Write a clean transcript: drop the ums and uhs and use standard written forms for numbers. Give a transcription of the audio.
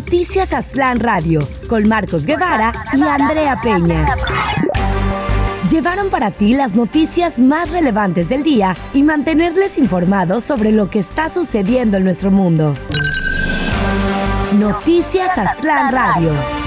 Noticias Aztlán Radio, con Marcos Guevara y Andrea Peña. Llevaron para ti las noticias más relevantes del día y mantenerles informados sobre lo que está sucediendo en nuestro mundo. Noticias Aztlán Radio.